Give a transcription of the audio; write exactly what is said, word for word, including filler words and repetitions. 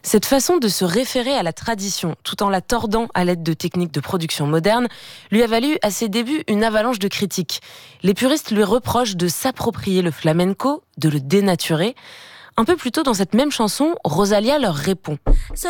Cette façon de se référer à la tradition, tout en la tordant à l'aide de techniques de production modernes, lui a valu à ses débuts une avalanche de critiques. Les puristes lui reprochent de s'approprier le flamenco, de le dénaturer. Un peu plus tôt dans cette même chanson, Rosalía leur répond.